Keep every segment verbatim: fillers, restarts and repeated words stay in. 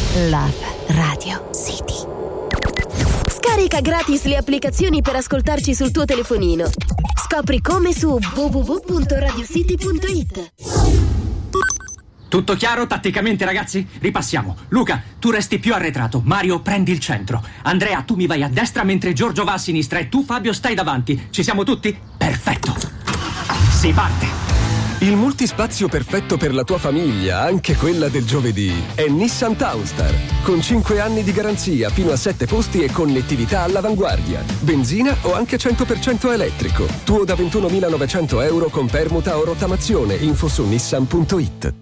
Love Radio City. Scarica gratis le applicazioni per ascoltarci sul tuo telefonino. Scopri come su w w w punto radio city punto it. Tutto chiaro tatticamente, ragazzi? Ripassiamo. Luca, tu resti più arretrato. Mario, prendi il centro. Andrea, tu mi vai a destra mentre Giorgio va a sinistra e tu, Fabio, stai davanti. Ci siamo tutti? Perfetto. Si parte. Il multispazio perfetto per la tua famiglia, anche quella del giovedì, è Nissan Townstar. Con cinque anni di garanzia, fino a sette posti e connettività all'avanguardia. Benzina o anche cento per cento elettrico. Tuo da ventunomilanovecento euro con permuta o rottamazione. Info su nissan punto it.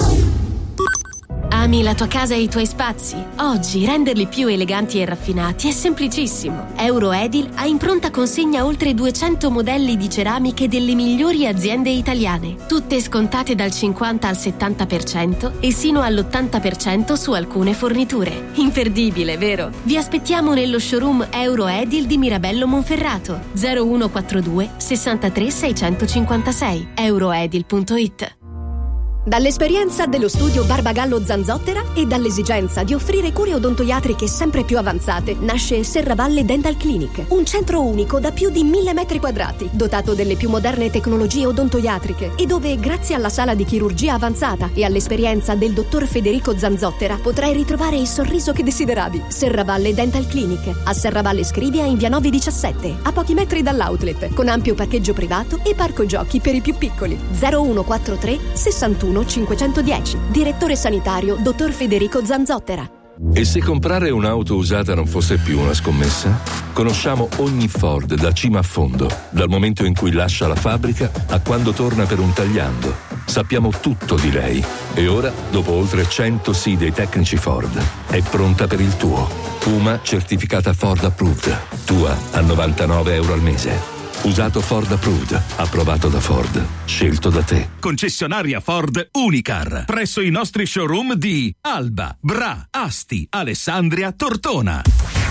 Ami la tua casa e i tuoi spazi? Oggi renderli più eleganti e raffinati è semplicissimo. Euroedil ha in pronta consegna oltre duecento modelli di ceramiche delle migliori aziende italiane, tutte scontate dal cinquanta al settanta per cento e sino all'ottanta per cento su alcune forniture. Imperdibile, vero? Vi aspettiamo nello showroom Euroedil di Mirabello Monferrato, zero uno quantadue sessantatré seicentocinquantasei, euroedil punto it. Dall'esperienza dello studio Barbagallo Zanzottera e dall'esigenza di offrire cure odontoiatriche sempre più avanzate, nasce Serravalle Dental Clinic, un centro unico da più di mille metri quadrati, dotato delle più moderne tecnologie odontoiatriche e dove, grazie alla sala di chirurgia avanzata e all'esperienza del dottor Federico Zanzottera, potrai ritrovare il sorriso che desideravi. Serravalle Dental Clinic, a Serravalle Scrivia in via nove diciassette, a pochi metri dall'outlet, con ampio parcheggio privato e parco giochi per i più piccoli. zero uno quattrantatre sessantuno cinquecentodieci. Direttore sanitario dottor Federico Zanzottera. E se comprare un'auto usata non fosse più una scommessa? Conosciamo ogni Ford da cima a fondo, dal momento in cui lascia la fabbrica a quando torna per un tagliando. Sappiamo tutto di lei e ora, dopo oltre cento sì dei tecnici Ford, è pronta per il tuo. Puma certificata Ford Approved. Tua a novantanove euro al mese. Usato Ford Approved, approvato da Ford, scelto da te. Concessionaria Ford Unicar, presso i nostri showroom di Alba, Bra, Asti, Alessandria, Tortona.